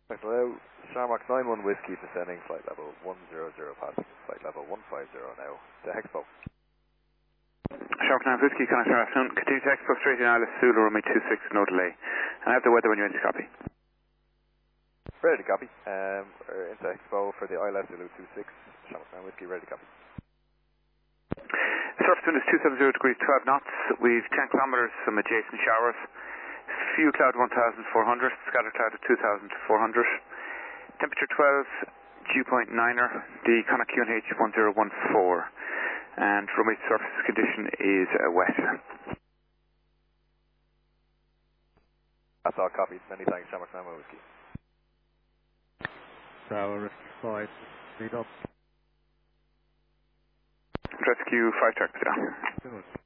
Hello, Shamrock 91 Whiskey descending flight level 100 past flight level 150 now to Hexpo. Sharp 9 Whiskey, connect your afternoon. Continue to Expo straight in Alice, Zulu, runway 26, no delay. And I have the weather when you're in to copy. Ready to copy. We're into Expo for the ILS Zulu 26, Shamrock 9 Whiskey, ready to copy. Surface wind is 270 degrees, 12 knots. We've 10 kilometers, some adjacent showers. Few cloud 1,400, scattered cloud of 2,400. Temperature 12, dew point 9er, the Connacht QNH 1014. And runway surface condition is wet. That's all copied. Many thanks, Shamrock 9 Whiskey. Tower 5, speed up. Rescue 5 track down. Good.